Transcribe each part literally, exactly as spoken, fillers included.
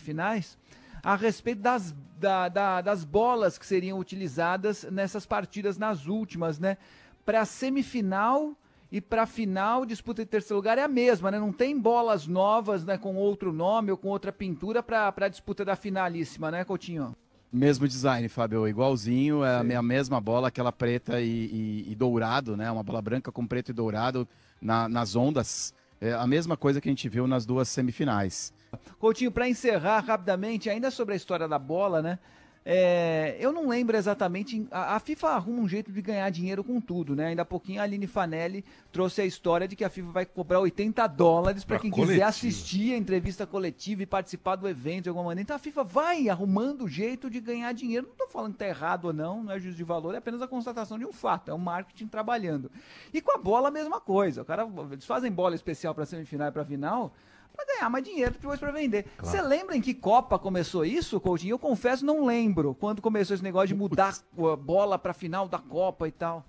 semifinais, a respeito das, da, da, das bolas que seriam utilizadas nessas partidas nas últimas, né? Para a semifinal e para a final, disputa de terceiro lugar é a mesma, né? Não tem bolas novas, né, com outro nome ou com outra pintura para a disputa da finalíssima, né, Coutinho? Mesmo design, Fábio, igualzinho, é Sim. a mesma bola, aquela preta e, e, e dourado, né? Uma bola branca com preto e dourado na, nas ondas. É a mesma coisa que a gente viu nas duas semifinais. Coutinho, para encerrar rapidamente, ainda sobre a história da bola, né? É, eu não lembro exatamente, a, a FIFA arruma um jeito de ganhar dinheiro com tudo, né? Ainda há pouquinho a Aline Fanelli trouxe a história de que a FIFA vai cobrar oitenta dólares para quem coletivo. quiser assistir a entrevista coletiva e participar do evento de alguma maneira. Então a FIFA vai arrumando jeito de ganhar dinheiro. Não estou falando que tá errado ou não, não é juízo de valor, é apenas a constatação de um fato, é o marketing trabalhando. E com a bola a mesma coisa, o cara, eles fazem bola especial para semifinal e para final, para ganhar mais dinheiro depois para vender. Você claro. lembra em que Copa começou isso, Coutinho? Eu confesso, não lembro quando começou esse negócio de mudar a bola para final da Copa e tal.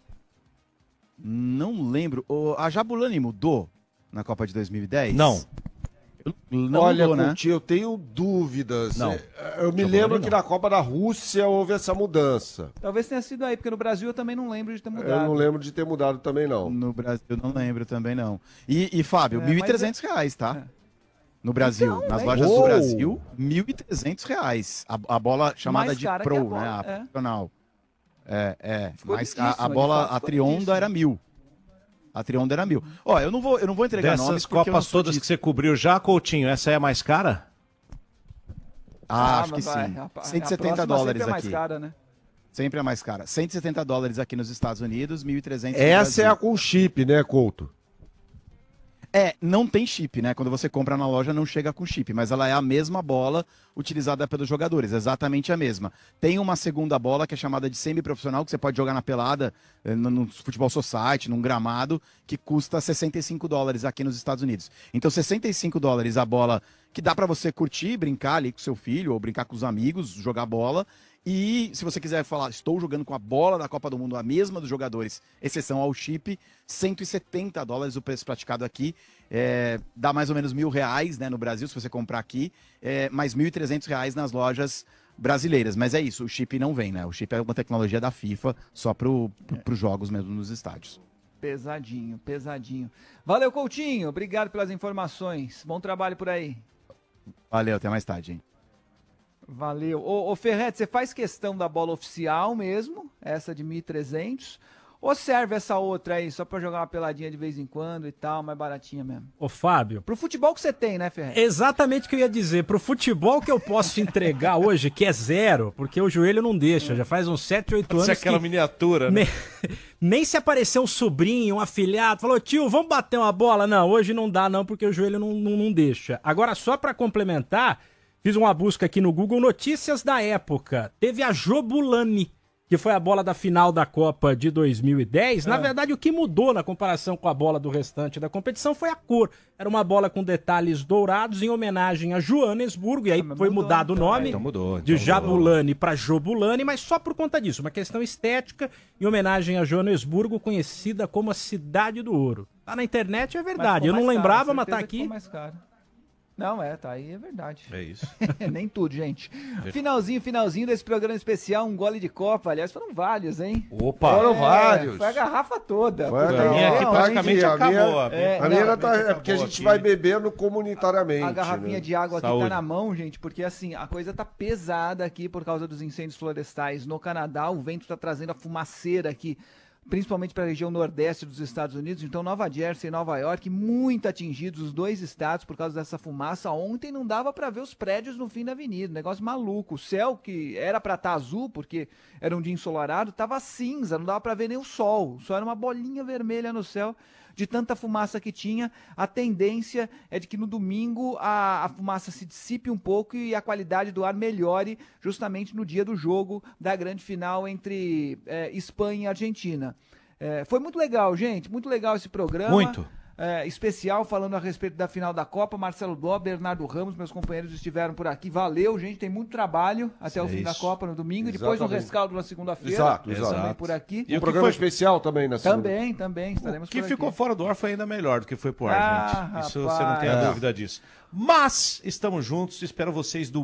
Não lembro. O, a Jabulani mudou na Copa de dois mil e dez? Não. Não Olha, mudou, Coutinho, né? eu tenho dúvidas. Não. Eu me Jabulani lembro não. que na Copa da Rússia houve essa mudança. Talvez tenha sido aí, porque no Brasil eu também não lembro de ter mudado. Eu não lembro de ter mudado também, não. No Brasil eu não lembro também, não. E, e Fábio, é, mil e trezentos é... reais, tá? É. No Brasil, então, nas é lojas isso. do Brasil, mil e trezentos reais. A, a bola chamada mais de Pro, a bola, né? A é. profissional. É, é. Mas a, a bola, a Trionda era mil. A Trionda era mil. Ó, eu não vou, eu não vou entregar Dessas nomes. Dessas Copas todas de... que você cobriu já, Coutinho, essa é a mais cara? Ah, ah acho que vai. sim. A, cento e setenta dólares aqui. Sempre é mais cara, né? Sempre é mais cara. cento e setenta dólares aqui nos Estados Unidos, mil e trezentos Essa é a com chip, né, Couto? É, não tem chip, né? Quando você compra na loja não chega com chip, mas ela é a mesma bola utilizada pelos jogadores, exatamente a mesma. Tem uma segunda bola que é chamada de semi-profissional, que você pode jogar na pelada, no, no futebol society, num gramado, que custa sessenta e cinco dólares aqui nos Estados Unidos. Então, sessenta e cinco dólares a bola que dá pra você curtir, brincar ali com seu filho, ou brincar com os amigos, jogar bola. E se você quiser falar, estou jogando com a bola da Copa do Mundo, a mesma dos jogadores, exceção ao chip, cento e setenta dólares o preço praticado aqui, é, dá mais ou menos mil reais, né, no Brasil, se você comprar aqui, é, mais mil e trezentos reais nas lojas brasileiras. Mas é isso, o chip não vem, né? O chip é uma tecnologia da FIFA, só para pro, os jogos mesmo nos estádios. Pesadinho, pesadinho. Valeu, Coutinho, obrigado pelas informações. Bom trabalho por aí. Valeu, até mais tarde, hein? Valeu. Ô, ô Ferretti, você faz questão da bola oficial mesmo, essa de mil e trezentos, ou serve essa outra aí só pra jogar uma peladinha de vez em quando e tal, mais baratinha mesmo? Ô Fábio... Pro futebol que você tem, né, Ferretti? Exatamente o que eu ia dizer. Pro futebol que eu posso entregar hoje, que é zero, porque o joelho não deixa, já faz uns sete, oito anos Isso é aquela que... miniatura, né? Nem, nem se aparecer um sobrinho, um afilhado, falou, tio, vamos bater uma bola? Não, hoje não dá não, porque o joelho não, não, não deixa. Agora, só pra complementar... Fiz uma busca aqui no Google, notícias da época. Teve a Jabulani, que foi a bola da final da Copa de dois mil e dez. É. Na verdade, o que mudou na comparação com a bola do restante da competição foi a cor. Era uma bola com detalhes dourados em homenagem a Joanesburgo, e aí ah, foi mudou, mudado então, o nome então mudou, então de Jabulani para Jabulani, mas só por conta disso, uma questão estética em homenagem a Joanesburgo, conhecida como a Cidade do Ouro. Tá na internet, é verdade. Eu não lembrava, mas tá aqui. Não, é, tá aí, é verdade. É isso. Nem tudo, gente. Finalzinho, finalzinho desse programa especial, um gole de Copa. Aliás, foram vários, hein? Opa! É, foram vários. Foi a garrafa toda. Foi a minha minha aqui praticamente a acabou. Minha, é, a minha não, tá, é porque a gente aqui. vai bebendo comunitariamente. A, a garrafinha né? de água aqui Saúde. tá na mão, gente, porque assim, a coisa tá pesada aqui por causa dos incêndios florestais no Canadá. O vento tá trazendo a fumaceira aqui, principalmente para a região nordeste dos Estados Unidos. Então, Nova Jersey e Nova York, muito atingidos, os dois estados, por causa dessa fumaça. Ontem não dava para ver os prédios no fim da avenida, negócio maluco. O céu, que era para estar azul, porque era um dia ensolarado, tava cinza, não dava para ver nem o sol. Só era uma bolinha vermelha no céu, de tanta fumaça que tinha. A tendência é de que no domingo a, a fumaça se dissipe um pouco e a qualidade do ar melhore, justamente no dia do jogo da grande final entre é, Espanha e Argentina. É, foi muito legal, gente, muito legal esse programa. Muito. É, especial falando a respeito da final da Copa. Marcelo Dó, Bernardo Ramos, meus companheiros estiveram por aqui. Valeu, gente, tem muito trabalho até Sim, o fim da Copa no domingo. Exatamente. E depois um rescaldo na segunda-feira. Exato, exato. Também por aqui. E um programa foi... especial também na segunda. Também, também, estaremos O que por ficou aqui. fora do ar foi ainda melhor do que foi pro ar, Ah, gente. Isso rapaz. você não tem a É. dúvida disso. Mas estamos juntos, espero vocês do